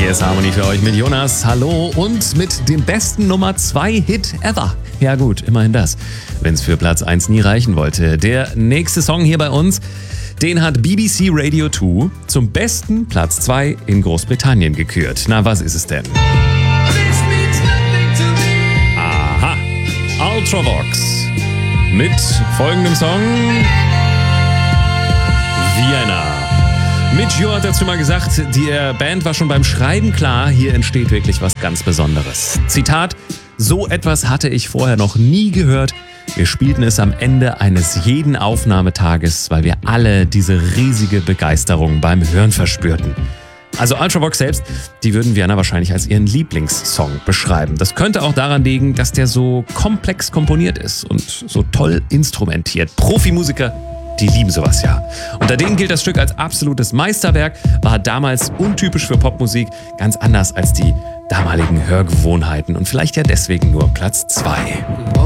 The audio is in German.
Hier ist Harmony für euch mit Jonas. Hallo und mit dem besten Nummer 2 Hit ever. Ja gut, immerhin das, wenn es für Platz 1 nie reichen wollte. Der nächste Song hier bei uns, den hat BBC Radio 2 zum besten Platz 2 in Großbritannien gekürt. Na, was ist es denn? Aha, Ultravox mit folgendem Song Vienna. Mitch Jo hat dazu mal gesagt, die Band war schon beim Schreiben klar, hier entsteht wirklich was ganz Besonderes. Zitat, so etwas hatte ich vorher noch nie gehört. Wir spielten es am Ende eines jeden Aufnahmetages, weil wir alle diese riesige Begeisterung beim Hören verspürten. Also Ultravox selbst, die würden Vienna wahrscheinlich als ihren Lieblingssong beschreiben. Das könnte auch daran liegen, dass der so komplex komponiert ist und so toll instrumentiert. Profimusiker, die lieben sowas ja. Unter denen gilt das Stück als absolutes Meisterwerk, war damals untypisch für Popmusik, ganz anders als die damaligen Hörgewohnheiten und vielleicht ja deswegen nur Platz 2.